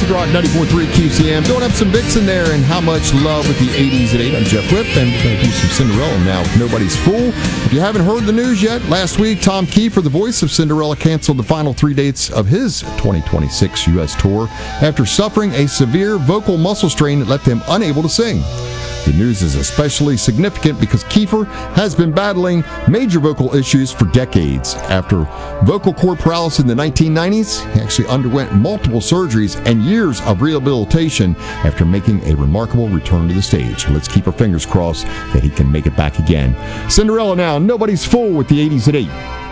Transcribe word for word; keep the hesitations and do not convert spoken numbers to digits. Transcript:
Classic Rock ninety-four point three Q C M. Don't have some Vixen there and How Much Love with the eighties at eight. I'm Jeff Whip, and we're going to do some Cinderella now. Nobody's Fool. If you haven't heard the news yet, last week Tom Kiefer, the voice of Cinderella, canceled the final three dates of his twenty twenty-six U S tour after suffering a severe vocal muscle strain that left him unable to sing. The news is especially significant because Kiefer has been battling major vocal issues for decades. After vocal cord paralysis in the nineteen nineties, he actually underwent multiple surgeries and years of rehabilitation after making a remarkable return to the stage. Let's keep our fingers crossed that he can make it back again. Cinderella now, Nobody's Fool with the eighties at eight.